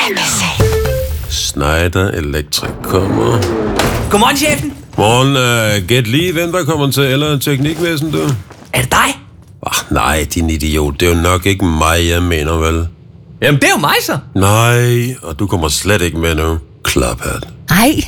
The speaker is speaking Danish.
Schneider Electric kommer. Godmorgen, chefen. Morgen, gæt lige, hvem der kommer til eller teknikvæsen, du? Er det dig? Nej, din idiot. Det er jo nok ikke mig, jeg mener, vel? Jamen, det er jo mig så. Nej, og du kommer slet ikke med nu. Klaphat. Ej,